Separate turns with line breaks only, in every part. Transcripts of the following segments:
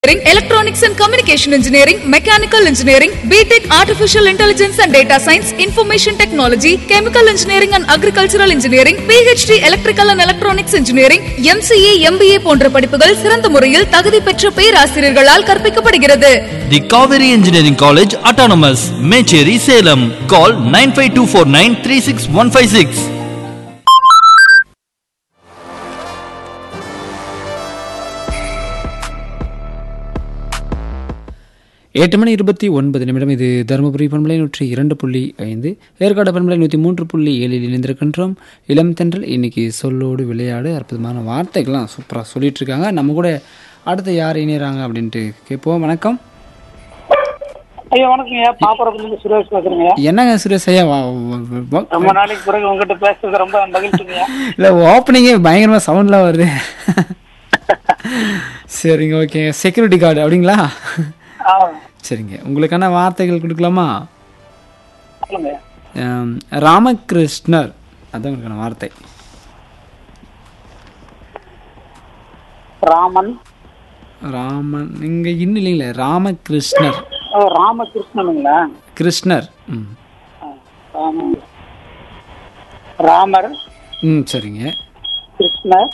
Engineering, electronics and communication engineering, mechanical engineering, BTech artificial intelligence and data science, information technology, chemical engineering and agricultural engineering, PhD electrical and electronics engineering, MCA, MBA போன்ற படிப்புகள் சிறந்த முறையில் தகுதி பெற்ற பேராசிரியர்களால் கற்பிக்கப்படுகிறது.
The Kaveri Engineering College Autonomous, Mecheri, Salem. Call 9524936156.
8:29 இது தருமபுரி பண்பலை 102.5, ஏற்காடு பண்பலை 103.7 இணைந்திருக்கின்றோம். இளம் தென்றல் இன்னைக்கு சொல்லோடு விளையாடு அற்புதமான வார்த்தைகள்லாம் சூப்பராக சொல்லிட்டு இருக்காங்க. நம்ம கூட அடுத்து யார் இணையறாங்க அப்படின்ட்டு கேட்போம். வணக்கம்
ஐயா. வணக்கங்க. பாப்பரத்துல சுரேஷ் பேசுறேங்க.
என்னங்க சுரேஷ் ஐயா,
ரொம்ப நாளைக்கு பிறகு உங்ககிட்ட பேசுறது ரொம்ப மகிழ்ச்சிங்க.
இல்லை, ஓப்பனிங்கே பயங்கரமாக சவுண்ட்லாம் வருது. சரிங்க, ஓகேங்க. செக்யூரிட்டி கார்டு அப்படிங்களா? சரிங்க, உங்களுக்கான வார்த்தைகள் கொடுக்கலாமா? ராமகிருஷ்ணர், அதான் உங்களுக்கான வார்த்தை.
ராமன்.
ராமன் இங்க இன்னும் இல்லைங்களே. ராமகிருஷ்ணர்.
ராமகிருஷ்ணனுங்களா?
கிருஷ்ணர்.
ராமர்.
சரிங்க.
கிருஷ்ணர்.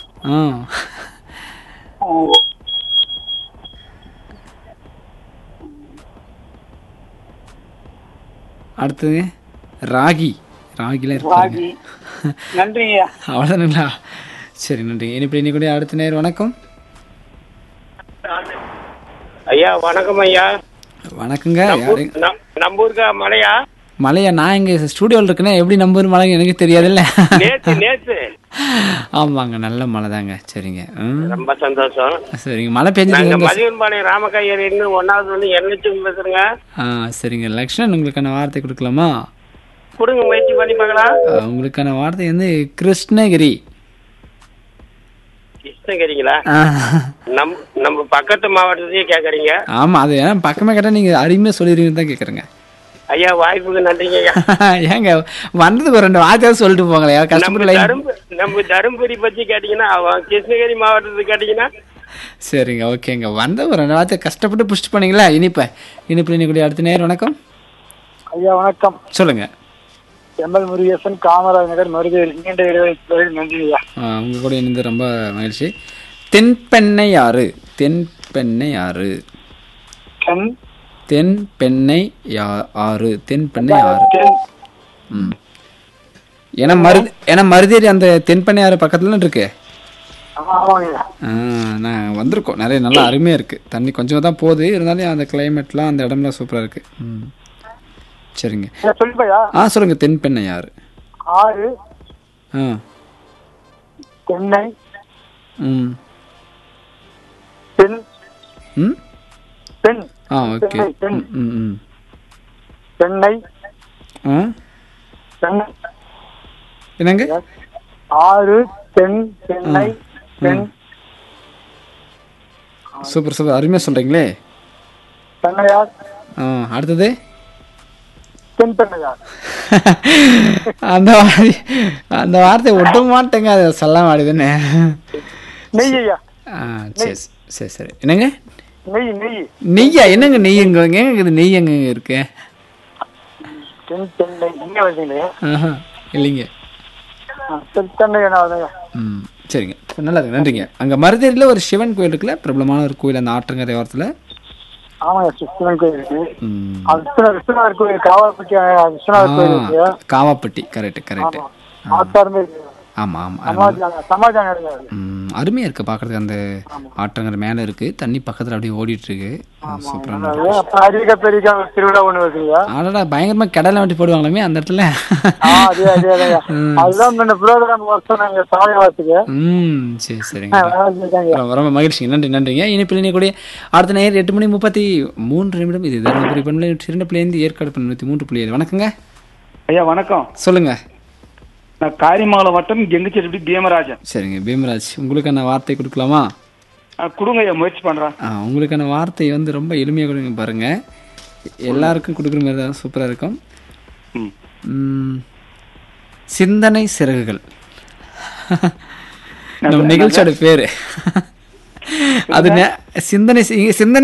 அடுத்தது ராகி. ராகில
ராகி. நன்றிங்க.
அவ்வளோதானுங்களா? சரி, நன்றி. இனிப்படி இன்னைக்கு அடுத்த நேரம். வணக்கம்
ஐயா. வணக்கம் ஐயா.
வணக்கங்க.
நம்பூருக்கா மலையா?
மலையா? நான் இங்க ஸ்டூடியோவில் இருக்கேன்னா எப்படி நம்பூர் மலை எனக்கு தெரியாதுல்ல.
நேத்து
ஆமாங்க, நல்ல மழை தாங்க. சரிங்க,
ரொம்ப சந்தோஷம்.
சரிங்க. மழை பெஞ்சது.
மதியன்பாளையம் ராமக்காயர் ஒன்னாவது வந்து எண்ணூத்தி பேசுறேங்க.
சரிங்க. லக்ஷ்மணன், உங்களுக்கான வார்த்தை கொடுக்கலாமா?
கொடுங்க, முயற்சி பண்ணி பார்க்கலாம்.
உங்களுக்கான வார்த்தை வந்து கிருஷ்ணகிரி.
கிருஷ்ணகிரிங்களா? நம்ம பக்கத்து மாவட்டத்தையே கேக்குறீங்க.
ஆமா, அது ஏன்னா பக்கமே கேட்டா நீங்க அருமையா சொல்லிடுவீங்கன்னு தான் கேக்குறேங்க.
ஐயா, வாய்ப்புக்கு நன்றிங்க ஐயா.
ஏங்க வந்ததுக்கு ஒரு 2 வார்த்தையாவது சொல்லிட்டு போங்களே.
நம்ம தருமபுரி பத்தி கேட்டீங்கன்னா, கிருஷ்ணகிரி மாவட்டத்துக்கு கேட்டீங்கன்னா.
சரிங்க, ஓகேங்க. வந்த ஒரு 2 வார்த்தை கஷ்டப்பட்டு புஷ்ட் பண்ணீங்களா? இனிப்ப இன்னைக்கு அடுத்த நேரம். வணக்கம்
ஐயா. வணக்கம்.
சொல்லுங்க.
எம்எல் முருகேசன், காமராஜ் நகர், மருதேவி. நீண்ட இடைவெளி. நன்றி ஐயா.
உங்க கூட இணைந்து ரொம்ப மகிழ்ச்சி. தென்பெண்ணையாறு. தென்பெண்ணையாறு. தென்பெண்ணை ஆறு. தென்பெண்ணை ஆறு. ஏன்னா மருதேரி அந்த தென்பெண்ணை ஆறு பக்கத்துல இருக்கு. நான் வந்திருக்கோம். நிறைய நல்லா அருமையா இருக்கு. தண்ணி கொஞ்சம் தான் போகுது, இருந்தாலும் அந்த கிளைமேட்லாம் அந்த இடம்லாம் சூப்பரா இருக்கு. சரிங்க. சொல்லுங்க. தென்பெண்ணை ஆறு.
ஆறு. தென்னை. பெண். பெண்.
ஓகே.
சென்னை.
என்னங்க?
ஆறு. தென். சென்னை. பெண்.
சூப்பர், அருமையா சொல்றீங்களே.
பெண்ணையார்.
அடுத்தது
தென்பெண்ணையார்.
அந்த வார்த்தை ஒட்ட மாட்டேங்க, அதை சொல்ல மாட்டேதுன்னு.
நெய்யா?
சரி. என்னங்க?
நெய்யா?
என்னங்க நெய்? எங்க இது நெய் எங்க இருக்கு? இல்லைங்க. சரிங்க, நல்லா இருக்கு. நன்றிங்க. அங்க மருதேரியில ஒரு சிவன் கோயில் இருக்குல்ல, பிரபலமான ஒரு கோயில், அந்த ஆற்றங்கரை ஓரத்துல. காவாப்பட்டி. கரெக்ட். ஆமா. அருமையா இருக்கு பாக்குறதுக்கு. அந்த ஆற்றங்கரை மேல இருக்கு, தண்ணி பக்கத்துல அப்படியே ஓடிட்டு இருக்கு. ஆனா பயங்கரமா கடலை வெட்டி போடுவாங்களாமே அந்த இடத்துல. சரிங்க, ரொம்ப மகிழ்ச்சி. நன்றிங்க. இனிப்பில் கூட அடுத்த நேரம் 8:33 இது தருமபுரி பண்பலை 2.5, ஏற்காடு 103.7. வணக்கங்க
ஐயா. வணக்கம்.
சொல்லுங்க.
நான் காரிமங்கலம் வட்டம் கெங்குச்செட்டி பீமராஜன்.
சரிங்க, பீமராஜ். உங்களுக்கான வார்த்தை கொடுக்கலாமா?
கொடுங்க ஐயா, முயற்சி பண்றேன்.
உங்களுக்கான வார்த்தை வந்து ரொம்ப எளிமையாக கொடுங்க பாருங்க. எல்லாருக்கும் கொடுக்குற மாதிரி தான் சூப்பராக இருக்கும். சிந்தனை சிறகுகள். நம்ம நிகழ்ச்சியோட பேரு அது. சிந்தனை